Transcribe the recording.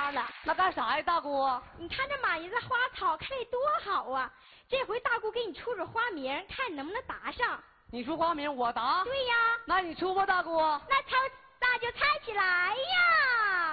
样的。 那干啥呀，大姑？ 你看这满园子花草开得多好啊！这回大姑给你出出花名，看你能不能答上。 你出花名，我答。 对呀。 那你出吧，大姑。 那就猜起来呀。